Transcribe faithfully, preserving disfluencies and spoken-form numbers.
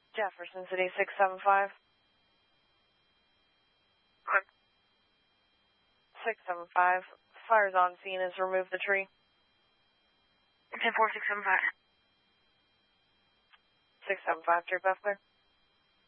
Jefferson City six seven five. What? six seven five. Fire's on scene has removed the tree. ten four six seven five. six seven five, trip F clear.